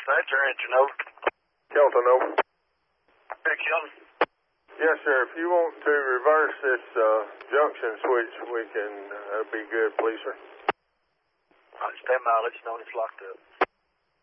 Dispatcher, engine over. Kelton, over. Hey, Kelton. Yes, sir. If you want to reverse this junction switch, we can, that'd be good, please, sir. Stand by, I'll let you know when it's locked up.